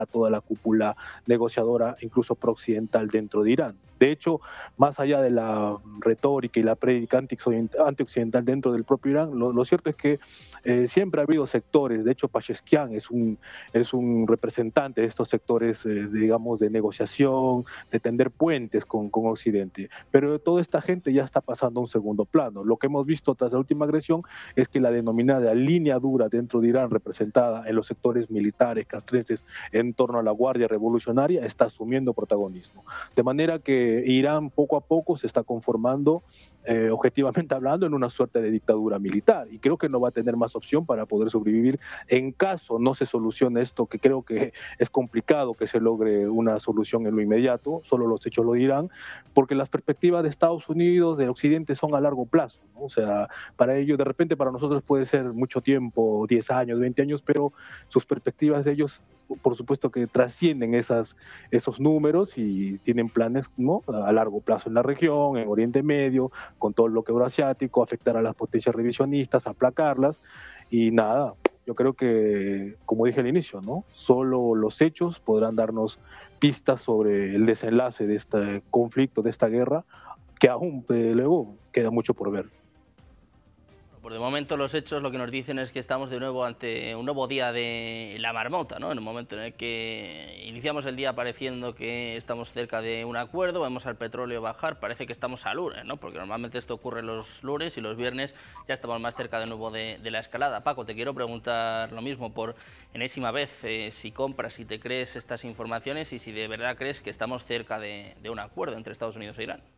a toda la cúpula negociadora, incluso prooccidental dentro de Irán. De hecho, más allá de la retórica y la prédica antioccidental dentro del propio Irán, lo cierto es que siempre ha habido sectores, de hecho Pezeshkian es un representante de estos sectores, digamos, de negociación, de tender puentes con Occidente, pero toda esta gente ya está pasando a un segundo plano. Lo que hemos visto tras la última agresión es que la denominada línea dura dentro de Irán, representada en los sectores militares castrenses en torno a la Guardia Revolucionaria, está asumiendo protagonismo. De manera que Irán poco a poco se está conformando, objetivamente hablando, en una suerte de dictadura militar, y creo que no va a tener más opción para poder sobrevivir en caso no se solucione esto, que creo que es complicado que se logre una solución en lo inmediato, solo los hechos lo dirán, porque las perspectivas de Estados Unidos, de Occidente, son a largo plazo, ¿no? O sea, para ellos, de repente para nosotros puede ser mucho tiempo, 10 años, 20 años, pero sus perspectivas de ellos, por supuesto que trascienden esos números y tienen planes, ¿no?, a largo plazo en la región, en Oriente Medio, con todo el bloque euroasiático, afectar a las potencias revisionistas, aplacarlas, y nada, yo creo que, como dije al inicio, ¿no?, solo los hechos podrán darnos pistas sobre el desenlace de este conflicto, de esta guerra, que aún, luego, queda mucho por ver. Por de momento los hechos lo que nos dicen es que estamos de nuevo ante un nuevo día de la marmota, ¿no? En un momento en el que iniciamos el día pareciendo que estamos cerca de un acuerdo, vemos al petróleo bajar, parece que estamos a lunes, ¿no? Porque normalmente esto ocurre los lunes y los viernes ya estamos más cerca de nuevo de la escalada. Paco, te quiero preguntar lo mismo por enésima vez, si compras, si te crees estas informaciones y si de verdad crees que estamos cerca de un acuerdo entre Estados Unidos e Irán.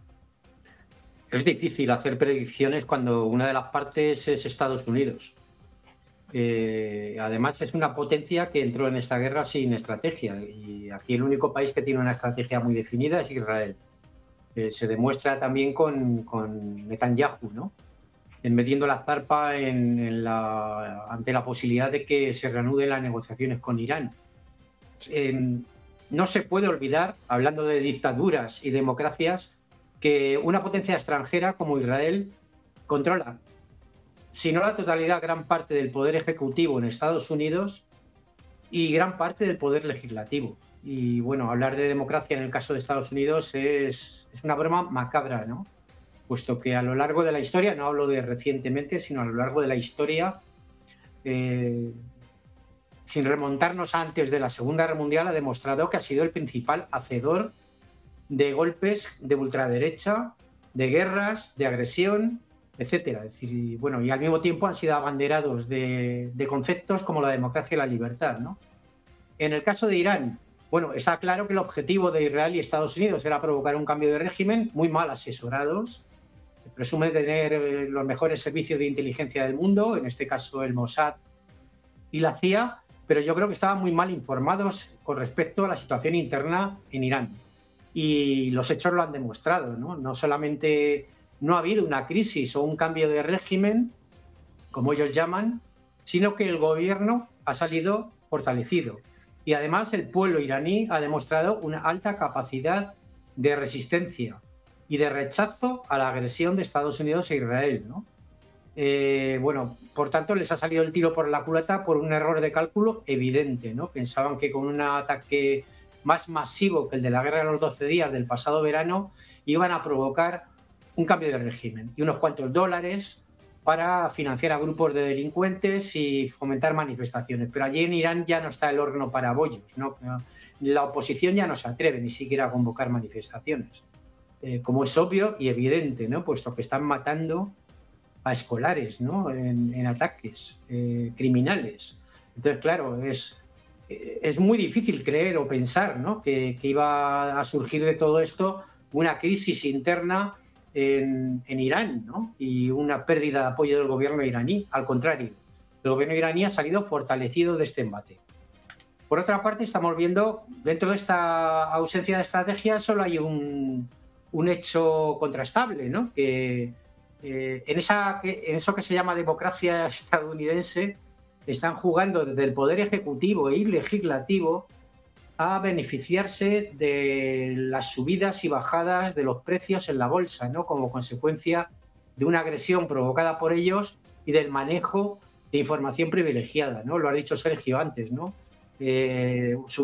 Es difícil hacer predicciones cuando una de las partes es Estados Unidos. Además, es una potencia que entró en esta guerra sin estrategia. Y aquí el único país que tiene una estrategia muy definida es Israel. Se demuestra también con Netanyahu, ¿no?, en metiendo la zarpa ante la posibilidad de que se reanuden las negociaciones con Irán. No se puede olvidar, hablando de dictaduras y democracias, que una potencia extranjera como Israel controla, si no la totalidad, gran parte del poder ejecutivo en Estados Unidos y gran parte del poder legislativo. Y bueno, hablar de democracia en el caso de Estados Unidos es una broma macabra, ¿no? Puesto que a lo largo de la historia, no hablo de recientemente, sino a lo largo de la historia, sin remontarnos antes de la Segunda Guerra Mundial, ha demostrado que ha sido el principal hacedor de golpes de ultraderecha, de guerras, de agresión, etcétera. Es decir, bueno, y al mismo tiempo han sido abanderados de conceptos como la democracia y la libertad, ¿no? En el caso de Irán, bueno, está claro que el objetivo de Israel y Estados Unidos era provocar un cambio de régimen, muy mal asesorados. Presume tener los mejores servicios de inteligencia del mundo, en este caso el Mossad y la CIA, pero yo creo que estaban muy mal informados con respecto a la situación interna en Irán. Y los hechos lo han demostrado, ¿no? No solamente no ha habido una crisis o un cambio de régimen, como ellos llaman, sino que el gobierno ha salido fortalecido. Y además el pueblo iraní ha demostrado una alta capacidad de resistencia y de rechazo a la agresión de Estados Unidos e Israel, ¿no? Bueno, por tanto, les ha salido el tiro por la culata por un error de cálculo evidente, ¿no? Pensaban que con un ataque más masivo que el de la guerra de los 12 días del pasado verano iban a provocar un cambio de régimen y unos cuantos dólares para financiar a grupos de delincuentes y fomentar manifestaciones. Pero allí en Irán ya no está el horno para bollos, ¿no? La oposición ya no se atreve ni siquiera a convocar manifestaciones, como es obvio y evidente, ¿no?, puesto que están matando a escolares, ¿no?, en ataques criminales. Entonces, claro, es muy difícil creer o pensar, ¿no?, que iba a surgir de todo esto una crisis interna en Irán, ¿no?, y una pérdida de apoyo del gobierno iraní. Al contrario, el gobierno iraní ha salido fortalecido de este embate. Por otra parte, estamos viendo, dentro de esta ausencia de estrategia, solo hay un hecho contrastable, ¿no?, que en eso que se llama democracia estadounidense están jugando desde el poder ejecutivo y legislativo a beneficiarse de las subidas y bajadas de los precios en la bolsa, ¿no?, como consecuencia de una agresión provocada por ellos y del manejo de información privilegiada, ¿no? Lo ha dicho Sergio antes, ¿no? eh,